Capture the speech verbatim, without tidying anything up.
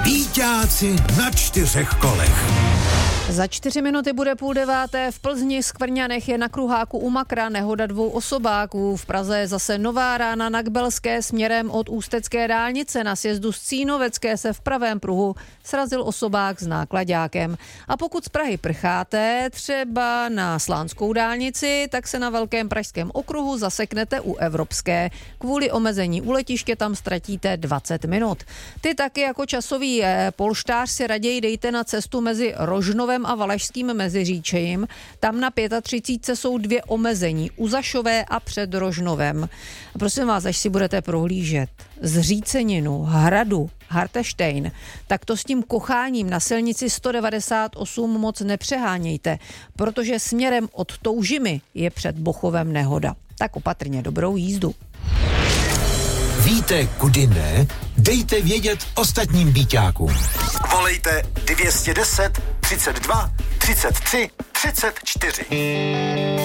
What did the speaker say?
Býťáci na čtyřech kolech. Za čtyři minuty bude půl deváté. V Plzni Skvrňanech je na kruháku u Makra nehoda dvou osobáků. V Praze je zase nová rána na Kbelské směrem od Ústecké dálnice. Na sjezdu z Cínovecké se v pravém pruhu srazil osobák s náklaďákem. A pokud z Prahy prcháte, třeba na Slánskou dálnici, tak se na Velkém pražském okruhu zaseknete u Evropské. Kvůli omezení u letiště tam ztratíte dvacet minut. Ty taky jako časový polštář si raději dejte na cestu mezi Rožnovem a Valašským Meziříčím. Tam na třicet pět jsou dvě omezení, u Zašové a před Rožnovem. A prosím vás, až si budete prohlížet Zříceninu, Hradu, Harteštejn, tak to s tím kocháním na silnici sto devadesát osm moc nepřehánějte, protože směrem od Toužimy je před Bochovem nehoda. Tak opatrně, dobrou jízdu. Víte, kudy ne? Dejte vědět ostatním býťákům. Volejte dvě stě deset, třicet dva, třicet tři, třicet čtyři.